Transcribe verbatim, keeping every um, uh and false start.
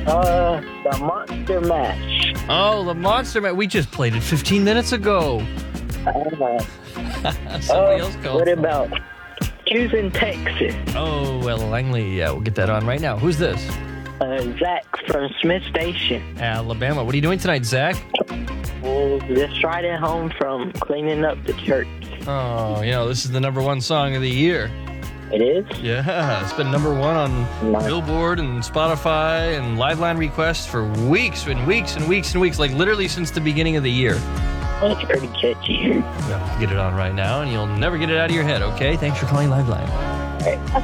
Uh, the Monster Mash. Oh, the Monster Mash. We just played it fifteen minutes ago. Uh, Somebody uh, else called. what about Houston, Texas? Oh, well, Langley. Yeah, we'll get that on right now. Who's this? Uh, Zach from Smith Station. Alabama. What are you doing tonight, Zach? Uh, just riding home from cleaning up the church. Oh, you know, this is the number one song of the year. It is? Yeah, it's been number one on Nice. Billboard and Spotify and Liveline requests for weeks and weeks and weeks and weeks, like literally since the beginning of the year. That's pretty catchy. Well, get it on right now, and you'll never get it out of your head, okay? Thanks for calling Liveline. Right.